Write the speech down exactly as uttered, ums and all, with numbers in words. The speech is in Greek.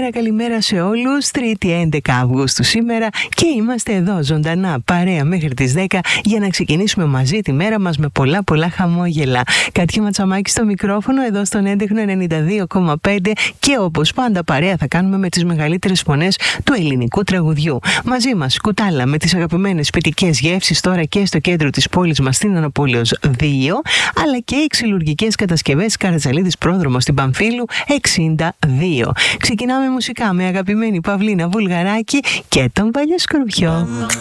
Καλημέρα, καλημέρα σε όλους. Τρίτη έντεκα Αυγούστου σήμερα και είμαστε εδώ ζωντανά παρέα μέχρι τις δέκα για να ξεκινήσουμε μαζί τη μέρα μας με πολλά πολλά χαμόγελα. Κάτια Ματσαμάκη στο μικρόφωνο εδώ στον έντεχνο ενενήντα δύο κόμμα πέντε και όπως πάντα παρέα θα κάνουμε με τις μεγαλύτερες φωνές του ελληνικού τραγουδιού. Μαζί μας κουτάλα με τις αγαπημένες σπιτικές γεύσεις τώρα και στο κέντρο της πόλης μας στην Αναπόλεως δύο, αλλά και οι ξυλουργικές κατασκευές Καρατζαλίδης Πρόδρομο στην Παμφύλου εξήντα δύο. Ξεκινάμε μουσικά με αγαπημένη Παυλίνα Βουλγαράκη και τον Παλιό Σκορπιό.